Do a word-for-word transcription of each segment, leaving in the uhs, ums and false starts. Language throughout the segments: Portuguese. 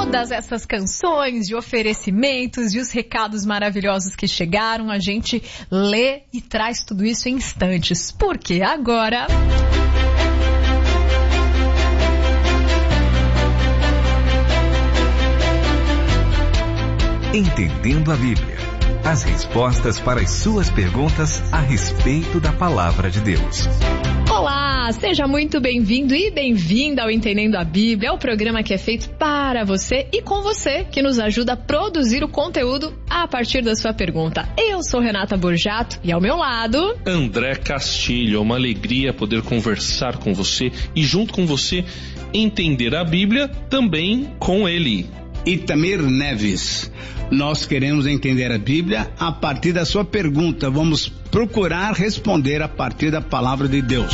todas essas canções, de oferecimentos, de os recados maravilhosos que chegaram, a gente lê e traz tudo isso em instantes. Porque agora... Entendendo a Bíblia. As respostas para as suas perguntas a respeito da Palavra de Deus. Olá, seja muito bem-vindo e bem-vinda ao Entendendo a Bíblia, é o programa que é feito para você e com você, que nos ajuda a produzir o conteúdo a partir da sua pergunta. Eu sou Renata Borjato e ao meu lado... André Castilho, é uma alegria poder conversar com você e junto com você entender a Bíblia também com ele. Itamir Neves, nós queremos entender a Bíblia a partir da sua pergunta. Vamos procurar responder a partir da palavra de Deus.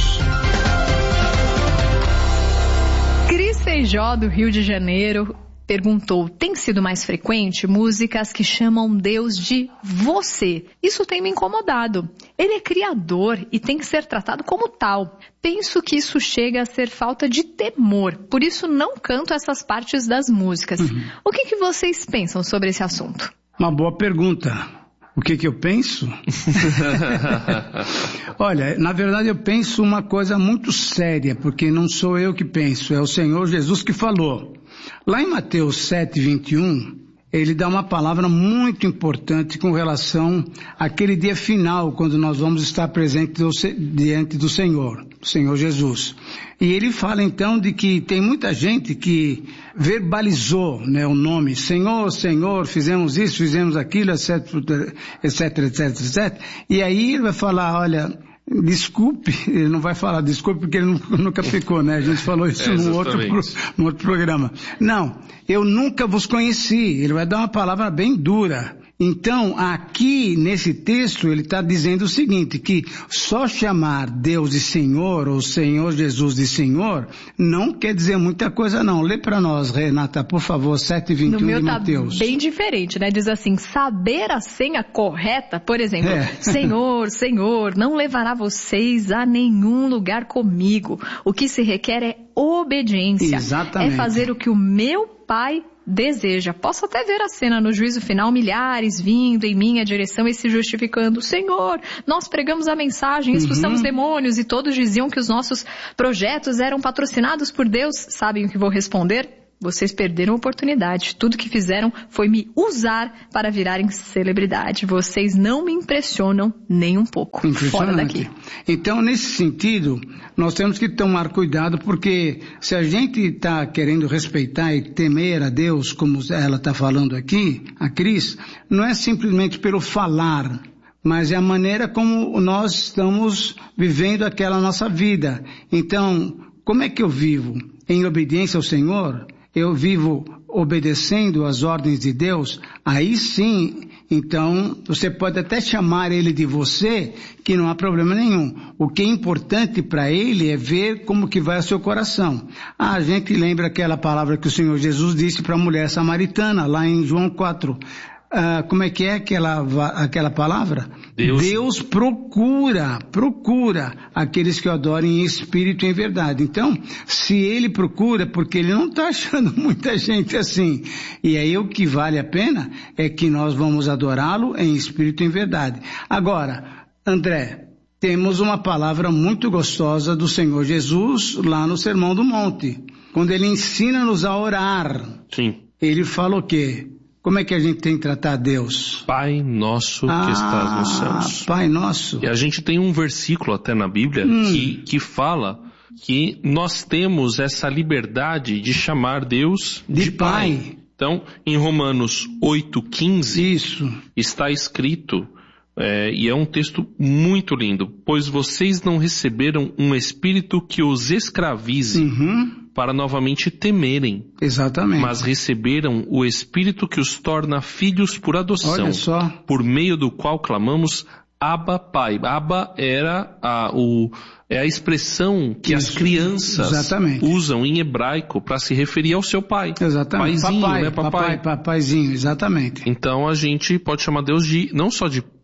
Cris Feijó, do Rio de Janeiro, perguntou: tem sido mais frequente músicas que chamam Deus de você? Isso tem me incomodado. Ele é criador e tem que ser tratado como tal. Penso que isso chega a ser falta de temor, por isso não canto essas partes das músicas. Uhum. O que, que vocês pensam sobre esse assunto? Uma boa pergunta. O que, que eu penso? Olha, na verdade eu penso uma coisa muito séria, porque não sou eu que penso, é o Senhor Jesus que falou. Lá em Mateus sete, vinte e um, ele dá uma palavra muito importante com relação àquele dia final, quando nós vamos estar presentes do, diante do Senhor, do Senhor Jesus. E ele fala então de que tem muita gente que verbalizou, né, o nome Senhor, Senhor, fizemos isso, fizemos aquilo, etc, etc, etc, etc. E aí ele vai falar, olha... Desculpe, ele não vai falar desculpe porque ele nunca pecou, né? A gente falou isso é, num, outro, num outro programa. Não, eu nunca vos conheci. Ele vai dar uma palavra bem dura. Então, aqui nesse texto, ele está dizendo o seguinte, que só chamar Deus de Senhor, ou Senhor Jesus de Senhor, não quer dizer muita coisa não. Lê para nós, Renata, por favor, sete, vinte e um de Mateus. Bem diferente, né? Diz assim, saber a senha correta, por exemplo, é. Senhor, Senhor, não levará vocês a nenhum lugar comigo. O que se requer é obediência. Exatamente. É fazer o que o meu Pai deseja. Posso até ver a cena no juízo final, milhares vindo em minha direção e se justificando. Senhor, nós pregamos a mensagem, expulsamos uhum. demônios e todos diziam que os nossos projetos eram patrocinados por Deus. Sabem o que vou responder? Vocês perderam a oportunidade. Tudo que fizeram foi me usar para virarem celebridade. Vocês não me impressionam nem um pouco. Fora daqui. Então, nesse sentido, nós temos que tomar cuidado, porque se a gente está querendo respeitar e temer a Deus, como ela está falando aqui, a Cris, não é simplesmente pelo falar, mas é a maneira como nós estamos vivendo aquela nossa vida. Então, como é que eu vivo? Em obediência ao Senhor? Eu vivo obedecendo às ordens de Deus? Aí sim, então, você pode até chamar ele de você, que não há problema nenhum. O que é importante para ele é ver como que vai o seu coração. Ah, a gente lembra aquela palavra que o Senhor Jesus disse para a mulher samaritana, lá em João quatro. Ah, como é que é aquela, aquela palavra? Deus. Deus procura, procura aqueles que o adorem em espírito e em verdade. Então, se ele procura, porque ele não está achando muita gente assim. E aí o que vale a pena é que nós vamos adorá-lo em espírito e em verdade. Agora, André, temos uma palavra muito gostosa do Senhor Jesus lá no Sermão do Monte. Quando ele ensina-nos a orar. Sim. Ele fala o quê? Como é que a gente tem que tratar Deus? Pai nosso ah, que estás nos céus. Pai nosso. E a gente tem um versículo até na Bíblia hum. que, que fala que nós temos essa liberdade de chamar Deus de, de pai. pai. Então, em Romanos oito, quinze, Isso. está escrito, é, e é um texto muito lindo, pois vocês não receberam um espírito que os escravize, uhum. para novamente temerem. Exatamente. Mas receberam o Espírito que os torna filhos por adoção. Olha só. Por meio do qual clamamos Abba Pai. Abba era a, o, é a expressão que Isso. as crianças exatamente. usam em hebraico para se referir ao seu pai. Exatamente. Paizinho, papai, né, papai? Papai, papaizinho, exatamente. Então a gente pode chamar Deus de, não só de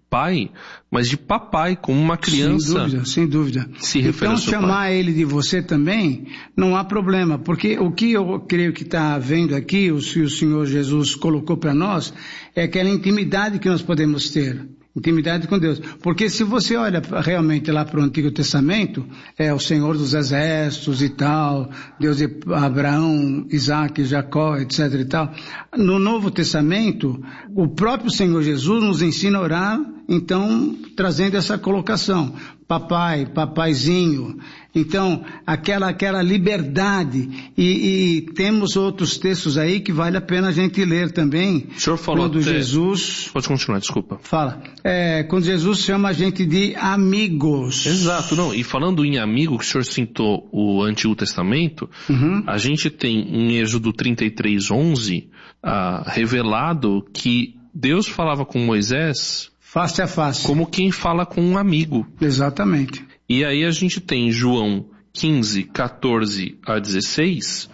pai, mas de papai, como uma criança. Sem dúvida, sem dúvida. Se refere então, ao seu chamar pai. ele de você também, não há problema, porque o que eu creio que está vendo aqui, o, o Senhor Jesus colocou para nós, é aquela intimidade que nós podemos ter. Intimidade com Deus. Porque se você olha realmente lá para o Antigo Testamento, é o Senhor dos Exércitos e tal, Deus de Abraão, Isaac, Jacó, etc e tal. No Novo Testamento, o próprio Senhor Jesus nos ensina a orar, então, trazendo essa colocação. Papai, papaizinho. Então, aquela, aquela liberdade. E, e temos outros textos aí que vale a pena a gente ler também. O senhor falou quando até... Jesus... Pode continuar, desculpa. Fala. É, quando Jesus chama a gente de amigos. Exato, não. E falando em amigo, que o senhor citou o Antigo Testamento, uhum. a gente tem em Êxodo trinta e três, onze, ah, revelado que Deus falava com Moisés... Face a face. Como quem fala com um amigo. Exatamente. E aí a gente tem João quinze, quatorze a dezesseis,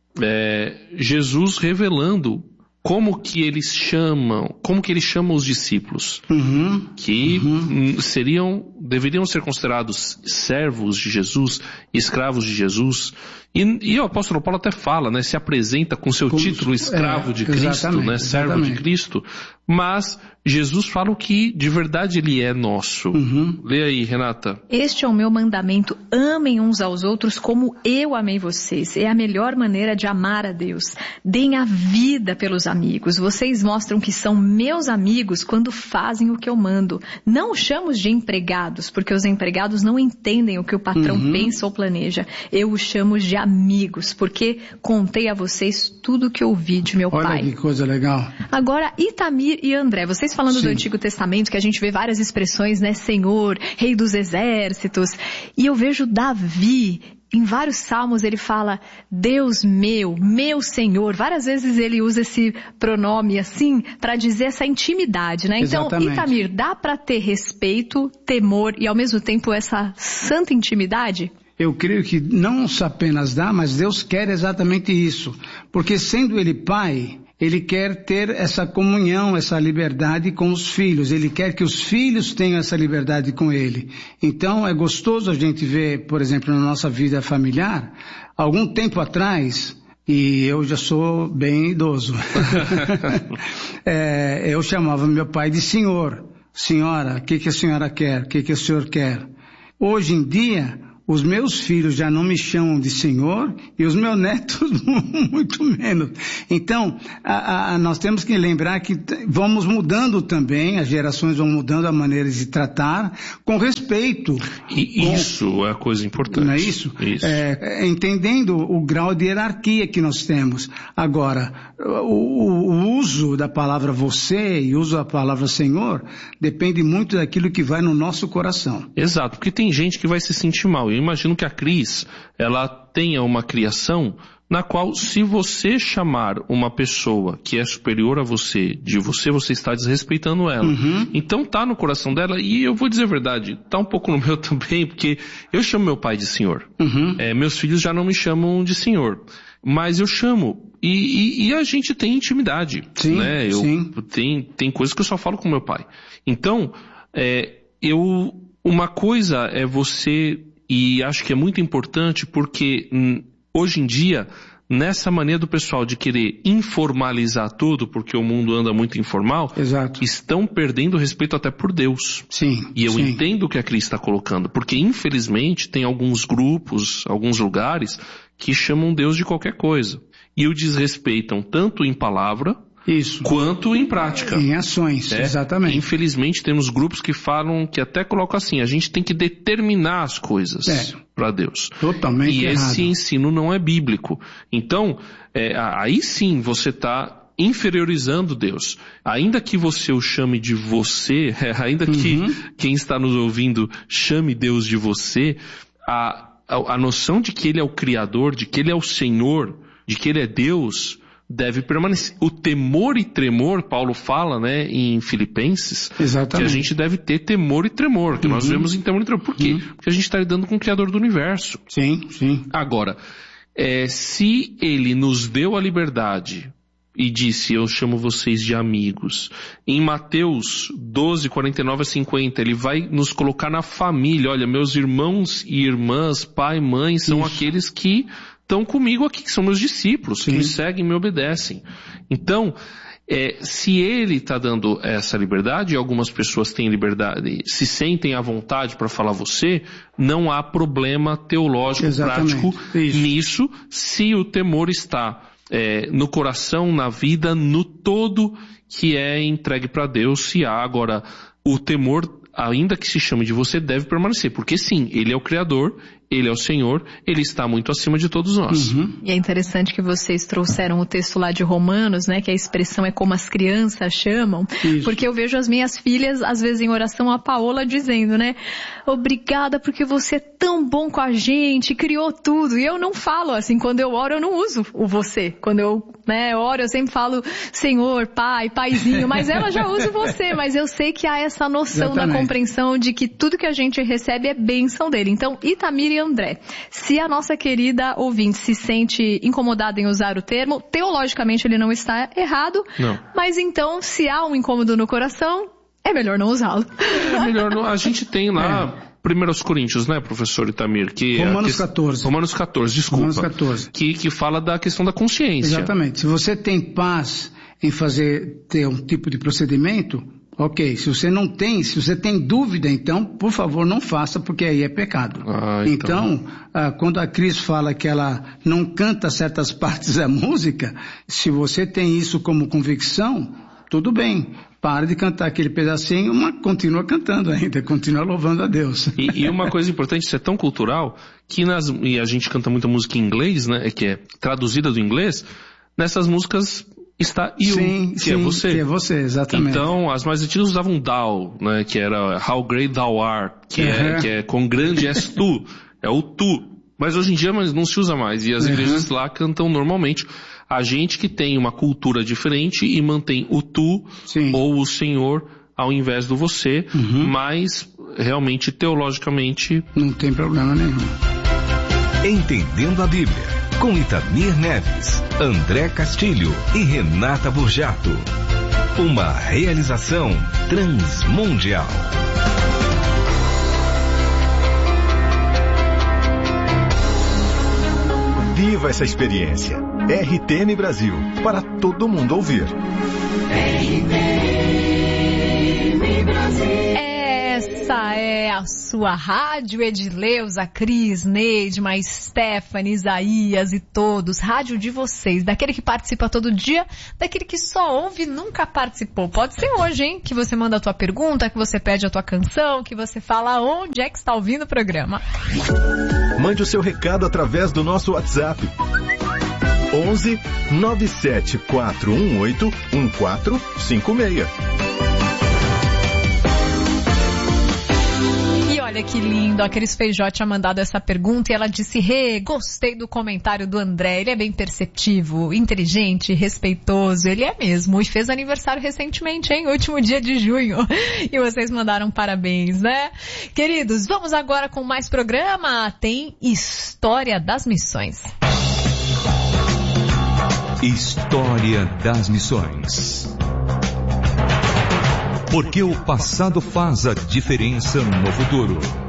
é, Jesus revelando como que eles chamam, como que ele chama os discípulos, uhum, que uhum. seriam, deveriam ser considerados servos de Jesus, escravos de Jesus. E, e o apóstolo Paulo até fala, né, se apresenta com seu como, título escravo é, de Cristo, né, servo exatamente. de Cristo, mas Jesus fala o que de verdade ele é nosso. Uhum. Lê aí, Renata. Este é o meu mandamento, amem uns aos outros como eu amei vocês. É a melhor maneira de amar a Deus. Deem a vida pelos amigos. Vocês mostram que são meus amigos quando fazem o que eu mando. Não os chamo de empregados, porque os empregados não entendem o que o patrão uhum. pensa ou planeja. Eu os chamo de amigos, porque contei a vocês tudo o que ouvi de meu Olha pai. Olha que coisa legal. Agora, Itamir e André, vocês falando Sim. do Antigo Testamento, que a gente vê várias expressões, né? Senhor, Rei dos Exércitos. E eu vejo Davi, em vários salmos ele fala, Deus meu, meu Senhor. Várias vezes ele usa esse pronome assim, para dizer essa intimidade, né? Então, Exatamente. Itamir, dá para ter respeito, temor e ao mesmo tempo essa santa intimidade? Eu creio que não apenas dá, mas Deus quer exatamente isso. Porque sendo Ele Pai, Ele quer ter essa comunhão, essa liberdade com os filhos. Ele quer que os filhos tenham essa liberdade com Ele. Então é gostoso a gente ver, por exemplo, na nossa vida familiar, algum tempo atrás, e eu já sou bem idoso, é, eu chamava meu pai de senhor. Senhora, o que, que a senhora quer? O que, que o senhor quer? Hoje em dia, os meus filhos já não me chamam de senhor e os meus netos muito menos. Então, a, a, nós temos que lembrar que vamos mudando também, as gerações vão mudando a maneira de tratar com respeito. E com, isso é a coisa importante. Não é isso? isso. É, entendendo o grau de hierarquia que nós temos. Agora, o, o uso da palavra você e o uso da palavra Senhor depende muito daquilo que vai no nosso coração. Exato, porque tem gente que vai se sentir mal. Eu imagino que a Cris, ela tenha uma criação na qual, se você chamar uma pessoa que é superior a você, de você, você está desrespeitando ela. Uhum. Então tá no coração dela, e eu vou dizer a verdade, tá um pouco no meu também, porque eu chamo meu pai de senhor. Uhum. É, meus filhos já não me chamam de senhor, mas eu chamo, e, e, e a gente tem intimidade. Sim, né? Eu, sim. Tem, tem coisas que eu só falo com meu pai. Então, é, eu, uma coisa é você... E acho que é muito importante porque hum, hoje em dia, nessa mania do pessoal de querer informalizar tudo, porque o mundo anda muito informal, Exato. estão perdendo respeito até por Deus. Sim, e eu sim. entendo o que a Cris está colocando, porque infelizmente tem alguns grupos, alguns lugares, que chamam Deus de qualquer coisa. E o desrespeitam tanto em palavra, Isso. quanto em prática. Em ações, é, exatamente. Infelizmente temos grupos que falam, que até colocam assim, a gente tem que determinar as coisas é. para Deus. Totalmente E errado. esse ensino não é bíblico. Então, é, aí sim você está inferiorizando Deus. Ainda que você o chame de você, ainda que uhum. quem está nos ouvindo chame Deus de você, a, a, a noção de que Ele é o Criador, de que Ele é o Senhor, de que Ele é Deus... deve permanecer. O temor e tremor, Paulo fala, né, em Filipenses, Exatamente. que a gente deve ter temor e tremor, que uhum. nós vemos em temor e tremor. Por quê? Uhum. Porque a gente está lidando com o Criador do Universo. Sim, sim. Agora, é, se Ele nos deu a liberdade e disse, eu chamo vocês de amigos. Em Mateus doze, quarenta e nove a cinquenta, ele vai nos colocar na família. Olha, meus irmãos e irmãs, pai, mãe, são Isso. aqueles que estão comigo aqui, que são meus discípulos, Sim. que me seguem e me obedecem. Então, é, se ele está dando essa liberdade, e algumas pessoas têm liberdade, se sentem à vontade para falar você, não há problema teológico, Exatamente. prático Isso. nisso, se o temor está é, no coração, na vida, no todo que é entregue para Deus. Se há agora o temor, ainda que se chame de você, deve permanecer, porque sim, ele é o Criador, ele é o Senhor, ele está muito acima de todos nós. Uhum. E é interessante que vocês trouxeram o texto lá de Romanos, né, que a expressão é como as crianças chamam, Isso. porque eu vejo as minhas filhas, às vezes em oração, a Paola dizendo, né, obrigada porque você é tão bom com a gente, criou tudo. E eu não falo assim, quando eu oro eu não uso o você. Quando eu, né, oro eu sempre falo Senhor, Pai, Paizinho, mas ela já usa o você, mas eu sei que há essa noção Exatamente. da compreensão de que tudo que a gente recebe é bênção dele. Então, Itamir e André, se a nossa querida ouvinte se sente incomodada em usar o termo, teologicamente ele não está errado, não. mas então, se há um incômodo no coração, é melhor não usá-lo. É melhor não. A gente tem lá... É. Primeiros Coríntios, né, professor Itamir? Que Romanos que, catorze. Romanos catorze, desculpa. Romanos catorze. Que, que fala da questão da consciência. Exatamente. Se você tem paz em fazer, ter um tipo de procedimento, ok. Se você não tem, se você tem dúvida, então, por favor, não faça, porque aí é pecado. Ah, então, então ah, quando a Cris fala que ela não canta certas partes da música, se você tem isso como convicção, tudo bem. Para de cantar aquele pedacinho, mas continua cantando ainda, continua louvando a Deus. E, e uma coisa importante, isso é tão cultural, que nas, e a gente canta muita música em inglês, né, que é traduzida do inglês, nessas músicas está you, sim, que sim, é você. que é você, exatamente. Então, as mais antigas usavam thou, né, que era how great thou art, que, uhum. é, que é quão grande és tu, é o tu. Mas hoje em dia não se usa mais, e as uhum. igrejas lá cantam normalmente. A gente que tem uma cultura diferente e mantém o tu Sim. ou o Senhor ao invés do você, uhum. mas realmente teologicamente não tem problema nenhum. Entendendo a Bíblia, com Itamir Neves, André Castilho e Renata Burjato. Uma realização transmundial. Viva essa experiência. R T M Brasil, para todo mundo ouvir. R T M Brasil. Essa é a sua rádio, Edileuza, Cris, Neidma, Stephanie, Isaías e todos. Rádio de vocês, daquele que participa todo dia, daquele que só ouve e nunca participou. Pode ser hoje, hein? Que você manda a tua pergunta, que você pede a tua canção, que você fala onde é que está ouvindo o programa. Mande o seu recado através do nosso WhatsApp. onze nove sete quatro um oito um quatro cinco seis. E olha que lindo, a Cris Feijó tinha mandado essa pergunta e ela disse, Rê, gostei do comentário do André, ele é bem perceptivo, inteligente, respeitoso, ele é mesmo, e fez aniversário recentemente, hein, último dia de junho, e vocês mandaram parabéns, né? Queridos, vamos agora com mais programa, tem História das Missões. História das Missões. Porque o passado faz a diferença no futuro.